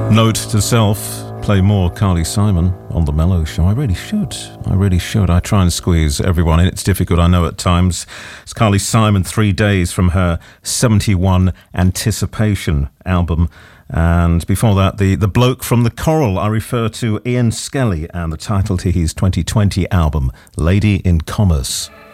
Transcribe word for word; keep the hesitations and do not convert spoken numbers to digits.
Note to self, play more Carly Simon on The Mellow Show. I really should. I really should. I try and squeeze everyone in. It's difficult, I know, at times. It's Carly Simon, Three Days, from her seventy-one Anticipation album. And before that, the, the bloke from the Coral. I refer to Ian Skelly and the title to his twenty twenty album, Lady in Commerce.